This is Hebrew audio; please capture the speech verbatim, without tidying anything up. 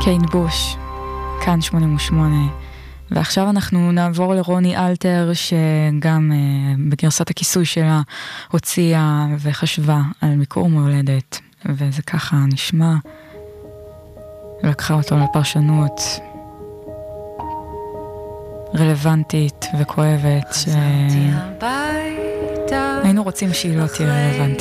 קייט בוש, כאן שמונים ושמונה. ועכשיו אנחנו נעבור לרוני אלתר, שגם uh, בגרסת הכיסוי שלה הוציאה וחשבה על מיקור מולדת, וזה ככה נשמע. לקחה אותו לפרשנות רלוונטית וכואבת, שהיינו רוצים שהיא לא תהיה רלוונטית.